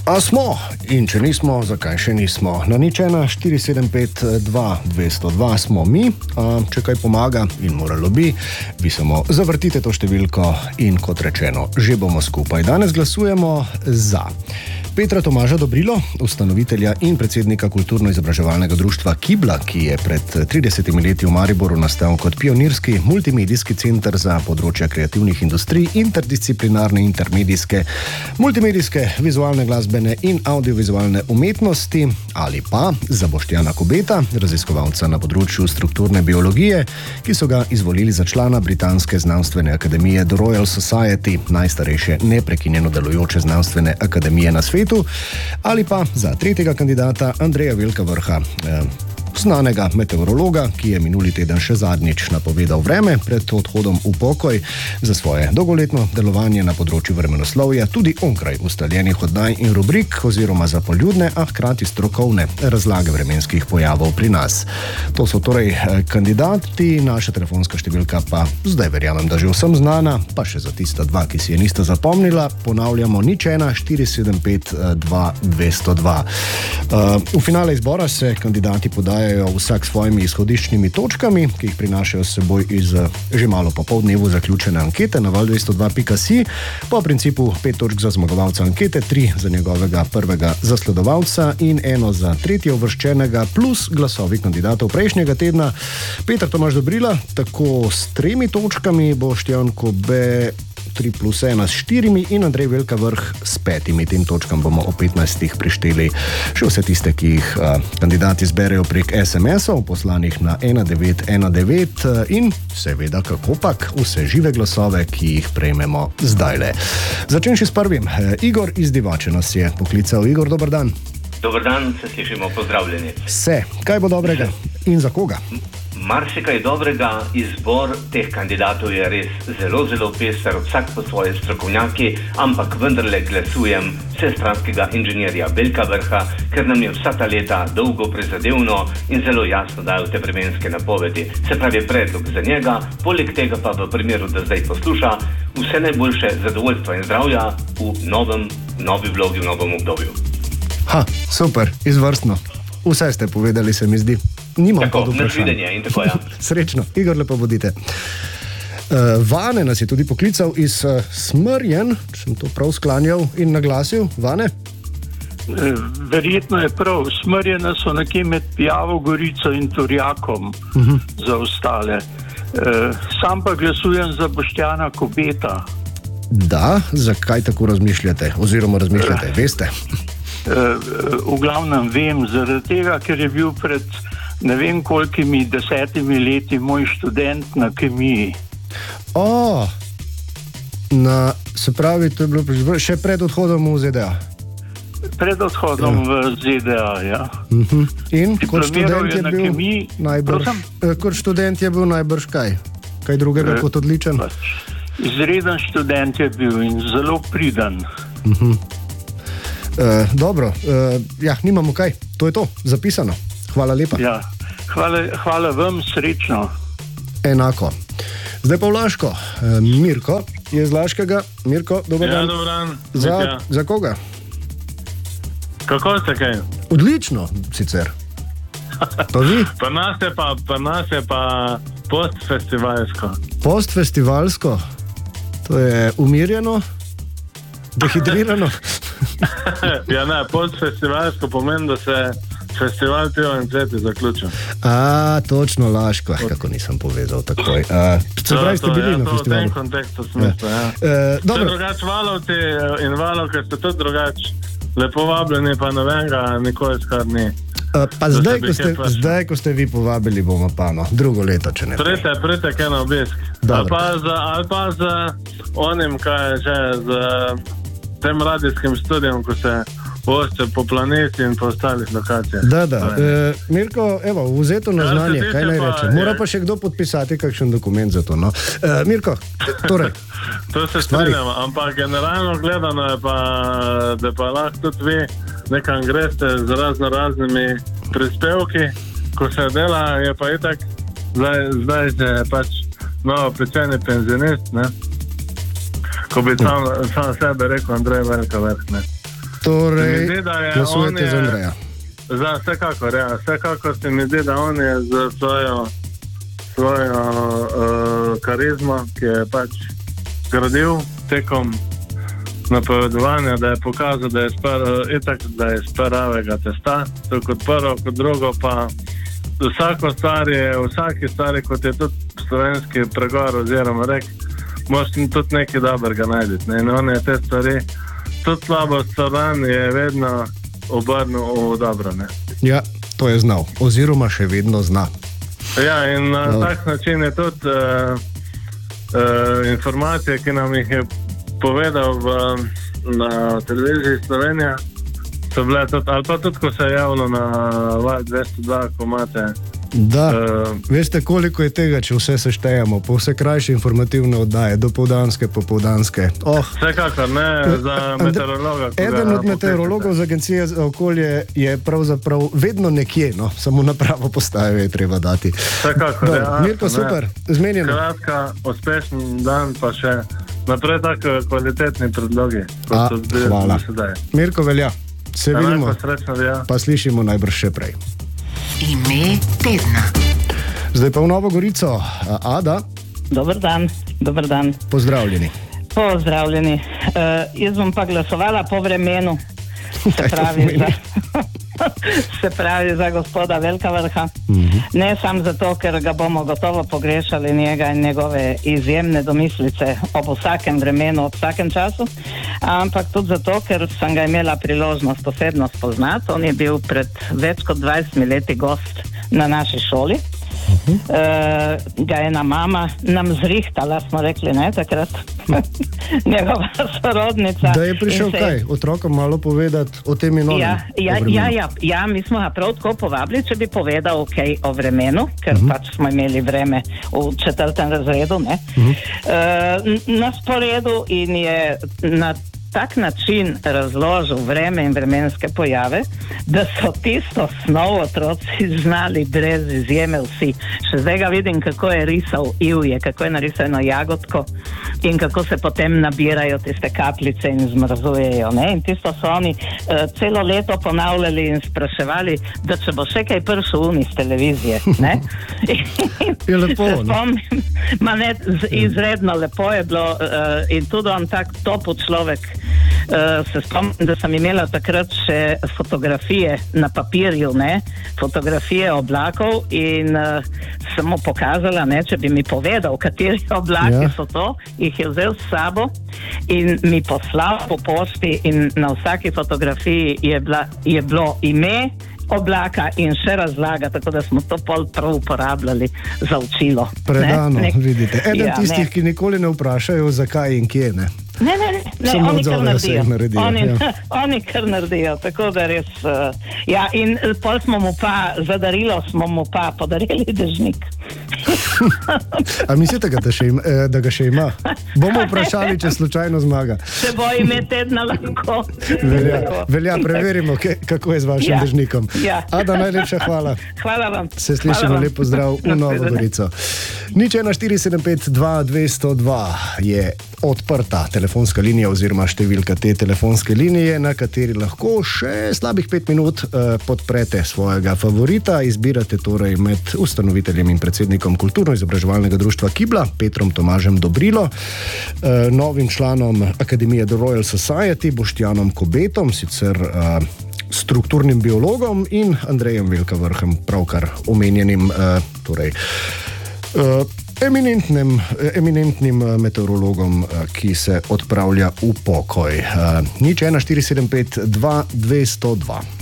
A smo, in če nismo, zakaj še nismo? Na 01475 2202 smo mi, če kaj pomaga in moralo bi, vi samo zavrtite to številko in kot rečeno, že bomo skupaj. Danes glasujemo za Petra Tomaža Dobrilo, ustanovitelja in predsednika kulturno-izobraževalnega društva Kibla, ki je pred 30 leti v Mariboru nastal kot pionirski multimedijski center za področja kreativnih industrij, interdisciplinarne, intermedijske, multimedijske, vizualne, glasbene in audiovizualne umetnosti, ali pa za Boštjana Kobeta, raziskovalca na področju strukturne biologije, ki so ga izvolili za člana Britanske znanstvene akademije The Royal Society, najstarejše neprekinjeno delujoče znanstvene akademije na svetu, ali pa za tretjega kandidata Andreja Velkavrha, znanega meteorologa, ki je minuli teden še zadnjič napovedal vreme pred odhodom v pokoj za svoje dolgoletno delovanje na področju vremenoslovja, tudi onkraj ustaljenih oddaj in rubrik oziroma za poljudne, a hkrati strokovne razlage vremenskih pojavov pri nas. To so torej kandidati, naša telefonska številka pa zdaj verjamem, da že vsem znana, pa še za tista dva, ki si je nista zapomnila, ponavljamo 01475 2202. V finale izbora se kandidati podajajo vsak s svojimi izhodiščnimi točkami, ki jih prinašajo s seboj iz že malo po pol dnevu zaključene ankete na val202.si, po principu 5 točk za zmagovalca ankete, 3 za njegovega prvega zasledovalca in 1 za tretje uvrščenega, plus glasovi kandidatov prejšnjega tedna. Peter Tomaž Dobrila tako s 3 točkami, Boštjan Kobe 3 plus 1 s 4 in Andrej Velkavrh s 5. Tem točkam bomo o 15 prišteli še vse tiste, ki jih kandidati zberejo prek SMS-ov, poslanih na 1919 in seveda kakopak vse žive glasove, ki jih prejmemo zdajle. Začenši s prvim. Igor iz Divače nas je poklical. Igor, dober dan. Dober dan, se slišimo, pozdravljeni. Se, kaj bo dobrega in za koga? Marsikaj dobrega, izbor teh kandidatov je res zelo, zelo pester, vsak po svoje strokovnjaki, ampak vendarle glasujem vsestranskega inženirja Velkavrha, ker nam je vsa ta leta dolgo prizadevno in zelo jasno dajo te vremenske napovedi. Se pravi, predlog za njega, poleg tega pa v primeru, da zdaj posluša, vse najboljše zadovoljstva in zdravja v novi vlogi, v novem obdobju. Super, izvrstno. Vse ste povedali, se mi zdi. Nimam tako, nasvidenje in tako, ja. Srečno, Igor, lepo bodite. Vane nas je tudi poklical iz Smrjen, če sem to prav sklanjal in naglasil. Vane? Verjetno je prav. Smrjena so nekje med Pijavo Gorico in Turjakom za ostale. Sam pa glasujem za Boštjana Kobeta. Da, zakaj tako razmišljate? Oziroma razmišljate, veste? V glavnem vem, zaradi tega, ker je bil pred ne vem kolikimi 10 leti moj študent na kemiji. Se pravi, to je bilo še pred odhodom v ZDA? Pred odhodom v ZDA, ja. In kot študent je bil najbrž... Kot študent je bil najbrž kaj? Kaj drugega kot odličen? Izreden študent je bil in zelo priden. Dobro, nimamo kaj. To je to, zapisano. Hvala lepa. Ja, hvala vam, srečno. Enako. Zdaj pa v Laško. Mirko je z Laškega. Mirko, dober dan. Ja, dober dan. Za koga? Kako ste kaj? Odlično, sicer. Pa vi? Pa nas je pa postfestivalsko. Postfestivalsko? To je umirjeno? Dehidrirano? Ja ne, postfestivalsko pomeni, da se festival Pivo in cveti zaključil. Točno, Laško. Kako nisem povezal takoj. Se pravi, ste bili na festivalu? V tem kontekstu smisla, ja. Ste drugač valovci in valovke ste tudi drugač. Lepo vabljeni, pa novenga nikoli skar ni. Pa zdaj, ko ste vi povabili, bomo pa drugo leto, če ne. Prejte kaj na obisk. Ali pa z onim, kaj je že, z tem radijskim studijem, ko se vošče po planeti in po ostalih lokacijah. Da. Mirko, evo, vzeto na znanje, kaj naj reče. Mora pa še kdo podpisati kakšen dokument za to, no. Mirko, torej. To se strinjamo, ampak generalno gledano je pa, da pa lahko tudi vi nekam greste z raznimi prispevki, ko se dela, je pa itak, zdaj se pač novo pečeni penzionist, ne? Ko bi sam sebe rekel Andrej Velkavrh, ne? Torej, glasujete za Andreja. Vsekakor, ja. Vsekakor se mi zdi, da on je za svojo karizmo, ki je pač gradil tekom napovedovanja, da je pokazal, da je iz pravega testa. To kot prvo, kot drugo pa vsaki stvari, kot je tudi slovenski pregovor oziroma rek, moraš tudi nekaj dobrega najti. Ne? In on je te stvari, tudi slabo stran je vedno obrnil v dobro. Ne? Ja, to je znal. Oziroma še vedno zna. Ja, in na tak način je tudi informacije, ki nam jih je povedal na televiziji Slovenija, so bile tudi, ali pa tudi, ko se je javilo na Val 202, ko imate... Da, veste, koliko je tega, če vse seštejamo, po vse krajše informativne oddaje, dopoldanske, popoldanske. Vsekakor, ne za meteorologa. Eden od meteorologov z Agencije za okolje je pravzaprav vedno nekje, no, samo na pravo postajo je treba dati. Vsekakor, ja. Mirko, super, zmenjeno. Kratka, uspešen dan, pa še naprej tako kvalitetni predlogi. Hvala. Mirko, velja. Se vidimo, pa slišimo najbrž še prej. Ime tedna. Zdaj pa v Novo Gorico. Ada? Dober dan. Pozdravljeni. Jaz bom pa glasovala po vremenu. Se pravi za gospoda Velkavrha. Ne samo zato, ker ga bomo gotovo pogrešali, njega in njegove izjemne domislice ob vsakem vremenu, ob vsakem času, ampak tudi zato, ker sem ga imela priložnost osebno spoznati. On je bil pred več kot 20 leti gost na naši šoli. Ga je ena mama nam zrihtala, smo rekli, ne, takrat. Njegova sorodnica. Da je prišel kaj? Otrokom malo povedati o tem in onem? Ja, mi smo ga prav tako povabili, če bi povedal kaj o vremenu, ker pač smo imeli vreme v 4. razredu, ne. Na sporedu in je na tak način razložil vreme in vremenske pojave, da so tisto snov otroci znali brez izjeme vsi. Še zdaj ga vidim, kako je risal ivje, kako je narisal eno jagodko in kako se potem nabirajo tiste kapljice in zmrzujejo. Ne? In tisto so oni celo leto ponavljali in spraševali, da če bo še kaj pršel uni z televizije. Ne? Je lepo, se spomnim, izredno lepo je bilo in tudi on tak topu človek. Se spomnim, da sem imela takrat še fotografije na papirju, ne, fotografije oblakov in sem mu pokazala, ne, če bi mi povedal, kateri oblaki so to, jih je vzel s sabo in mi poslal po pošti in na vsaki fotografiji je bilo ime oblaka in še razlaga, tako da smo to pol prav uporabljali za učilo. Predano, vidite. Eden tistih, ki nikoli ne vprašajo, zakaj in kje, ne? Ne, oni kar naredijo. Oni kar naredijo, tako da res... in pol smo mu pa, za darilo smo mu pa podarili dežnik. A mislite, da ga še ima? Bomo vprašali, če slučajno zmaga. Se bo ime tedna lahko. Velja, preverimo, kako je z vašim dežnikom. Ada, najlepša hvala. Hvala vam. Se slišimo, lep pozdrav v Novo Gorico. 01475 202 je odprta telefonska linija oziroma številka te telefonske linije, na kateri lahko še slabih 5 minut podprete svojega favorita. Izbirate torej med ustanoviteljem in predsednikom kulturno-izobraževalnega društva Kibla, Petrom Tomažem Dobrilo, novim članom Akademije The Royal Society, Boštjanom Kobetom, sicer strukturnim biologom, in Andrejem Velkavrhem, pravkar omenjenim, eminentnim meteorologom, ki se odpravlja v pokoj. 01475 202.